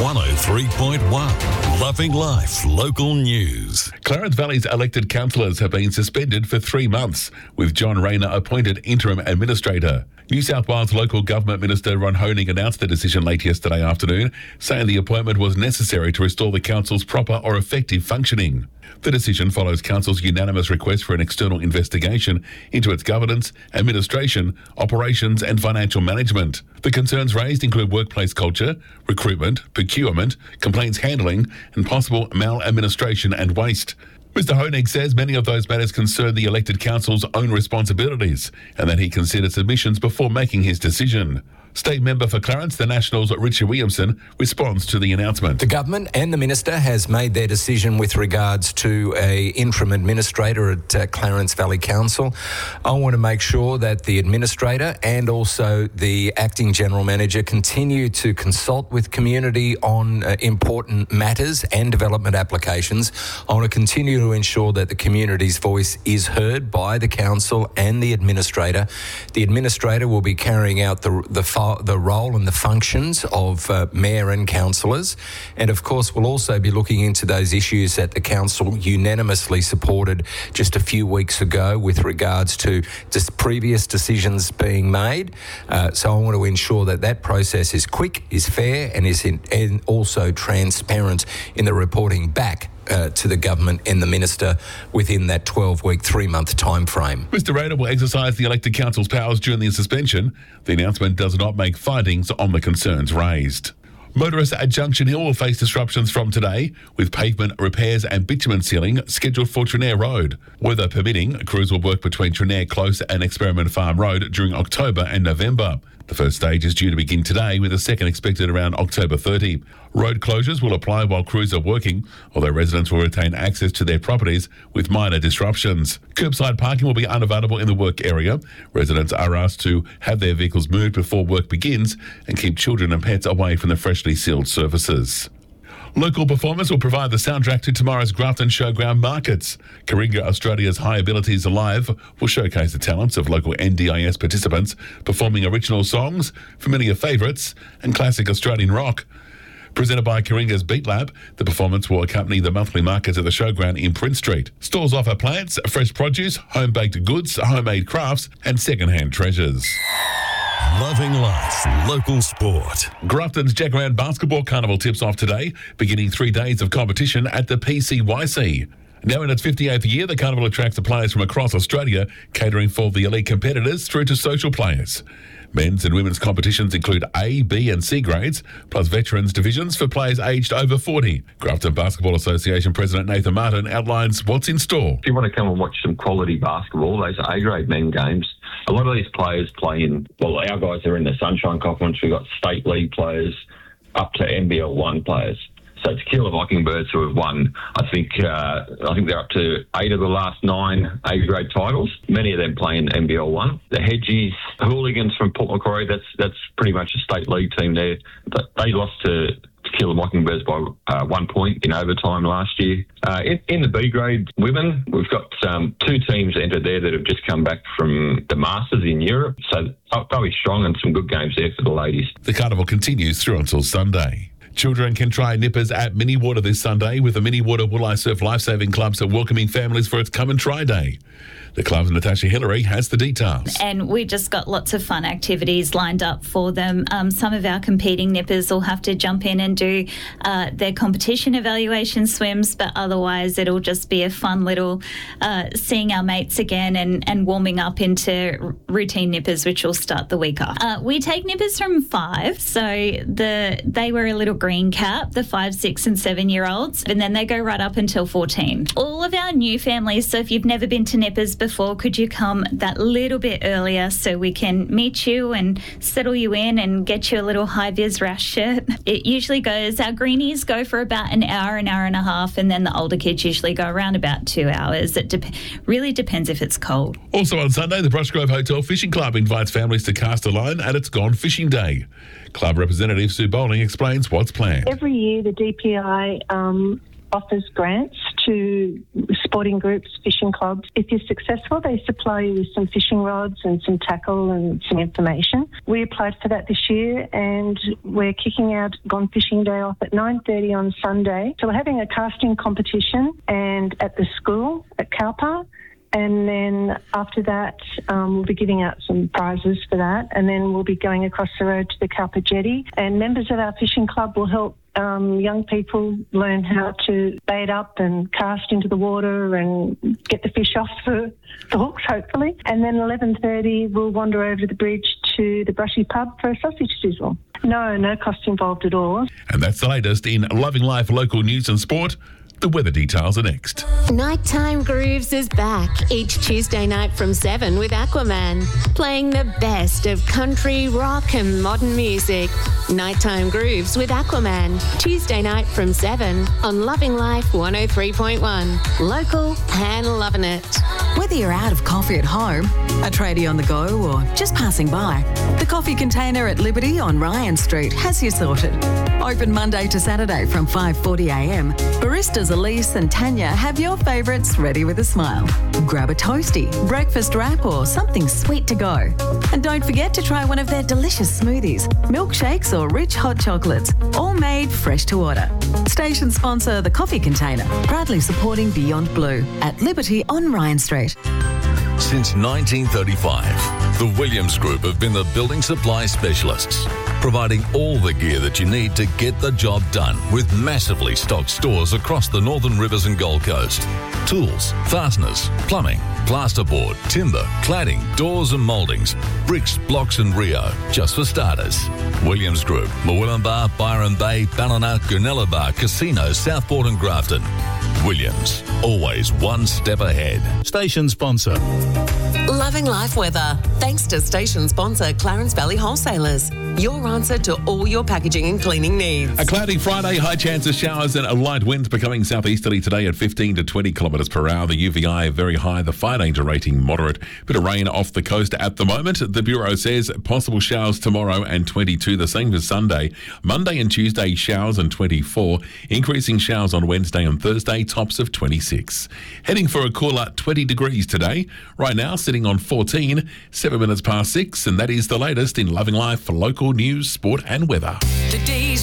103.1 Loving Life Local News. Clarence Valley's elected councillors have been suspended for 3 months, with John Rayner appointed interim administrator. New South Wales Local Government Minister Ron Honig announced the decision late yesterday afternoon, saying the appointment was necessary to restore the council's proper or effective functioning. The decision follows council's unanimous request for an external investigation into its governance, administration, operations and financial management. The concerns raised include workplace culture, recruitment, procurement, complaints handling and possible maladministration and waste. Mr Honig says many of those matters concern the elected council's own responsibilities and that he considered submissions before making his decision. State member for Clarence, the Nationals' Richard Williamson, responds to the announcement. The government and the minister has made their decision with regards to an interim administrator at Clarence Valley Council. I want to make sure that the administrator and also the acting general manager continue to consult with community on important matters and development applications. I want to continue to ensure that the community's voice is heard by the council and the administrator. The administrator will be carrying out the role and the functions of mayor and councillors, and of course we'll also be looking into those issues that the council unanimously supported just a few weeks ago with regards to just previous decisions being made. So I want to ensure that that process is quick, is fair and also transparent in the reporting back to the government and the minister within that 12-week, 3-month time frame. Mr Rayner will exercise the elected council's powers during the suspension. The announcement does not make findings on the concerns raised. Motorists at Junction Hill will face disruptions from today, with pavement repairs and bitumen sealing scheduled for Trenair Road. Weather permitting, crews will work between Trenair Close and Experiment Farm Road during October and November. The first stage is due to begin today, with the second expected around October 30. Road closures will apply while crews are working, although residents will retain access to their properties with minor disruptions. Curbside parking will be unavailable in the work area. Residents are asked to have their vehicles moved before work begins and keep children and pets away from the freshly sealed surfaces. Local performers will provide the soundtrack to tomorrow's Grafton Showground markets. Karinga Australia's High Abilities Alive will showcase the talents of local NDIS participants performing original songs, familiar favourites and classic Australian rock. Presented by Karinga's Beat Lab, the performance will accompany the monthly markets at the Showground in Prince Street. Stalls offer plants, fresh produce, home-baked goods, homemade crafts and second-hand treasures. Loving Life Local Sport. Grafton's Jack-A-Round Basketball Carnival tips off today, beginning 3 days of competition at the PCYC. Now in its 58th year, the carnival attracts the players from across Australia, catering for the elite competitors through to social players. Men's and women's competitions include A, B and C grades, plus veterans divisions for players aged over 40. Grafton Basketball Association President Nathan Martin outlines what's in store. If you want to come and watch some quality basketball, those A-grade men games, a lot of these players play in, well, our guys are in the Sunshine Conference. We've got state league players up to NBL 1 players. So Tequila Mockingbirds, who have won, I think they're up to 8 of the last 9 A-grade titles. Many of them play in NBL 1. The Hedgies Hooligans from Port Macquarie, that's pretty much a state league team there. But they lost to Tequila Mockingbirds by 1 point in overtime last year. In the B-grade women, we've got 2 teams entered there that have just come back from the Masters in Europe. So they'll be strong and some good games there for the ladies. The carnival continues through until Sunday. Children can try nippers at Mini Water this Sunday, with the Mini Water Wooli Surf Lifesaving Clubs welcoming families for its Come and Try Day. The club's Natasha Hillary has the details. And we just got lots of fun activities lined up for them. Some of our competing nippers will have to jump in and do their competition evaluation swims, but otherwise it'll just be a fun little seeing our mates again and warming up into routine nippers, which will start the week after. We take nippers from 5, so they wear a little green cap, the 5, 6 and 7-year-olds, and then they go right up until 14. All of our new families, so if you've never been to nippers before, could you come that little bit earlier so we can meet you and settle you in and get you a little high-vis rash shirt? It usually goes, our greenies go for about an hour and a half, and then the older kids usually go around about 2 hours. It really depends if it's cold. Also on Sunday, the Brushgrove Hotel Fishing Club invites families to cast a line at its Gone Fishing Day. Club representative Sue Bowling explains what's planned. Every year the DPI offers grants to sporting groups, fishing clubs. If you're successful, they supply you with some fishing rods and some tackle and some information. We applied for that this year, and we're kicking out Gone Fishing Day off at 9:30 on Sunday. So we're having a casting competition and at the school at Cowper. And then after that, we'll be giving out some prizes for that. And then we'll be going across the road to the Cowper Jetty. And members of our fishing club will help young people learn how to bait up and cast into the water and get the fish off the hooks, hopefully. And then 11:30, we'll wander over the bridge to the Brushy Pub for a sausage sizzle. No cost involved at all. And that's the latest in Loving Life local news and sport. The weather details are next. Nighttime Grooves is back each Tuesday night from 7 with Aquaman, playing the best of country, rock and modern music. Nighttime Grooves with Aquaman, Tuesday night from 7 on Loving Life 103.1. Local and loving it. Whether you're out of coffee at home, a tradie on the go or just passing by, the coffee container at Liberty on Ryan Street has you sorted. Open Monday to Saturday from 5:40am. Baristas Elise and Tanya have your favourites ready with a smile. Grab a toasty, breakfast wrap or something sweet to go. And don't forget to try one of their delicious smoothies, milkshakes or rich hot chocolates, all made fresh to order. Station sponsor The Coffee Container, proudly supporting Beyond Blue at Liberty on Ryan Street. Since 1935, the Williams Group have been the building supply specialists, providing all the gear that you need to get the job done with massively stocked stores across the Northern Rivers and Gold Coast. Tools, fasteners, plumbing, plasterboard, timber, cladding, doors and mouldings, bricks, blocks and Rio, just for starters. Williams Group, Murwillumbah, Byron Bay, Ballina, Goonellabah, Casino, Southport and Grafton. Williams, always one step ahead. Station sponsor. Loving Life weather. Thanks to station sponsor Clarence Valley Wholesalers. Your answer to all your packaging and cleaning needs. A cloudy Friday, high chance of showers and a light wind becoming southeasterly today at 15 to 20 kilometres per hour. The UVI very high, the fire danger rating moderate. Bit of rain off the coast at the moment. The Bureau says possible showers tomorrow and 22, the same for Sunday. Monday and Tuesday showers and 24. Increasing showers on Wednesday and Thursday, tops of 26. Heading for a cooler 20 degrees today. Right now sitting on 14, 7 minutes past 6, and that is the latest in Loving Life for local news, sport and weather. The day's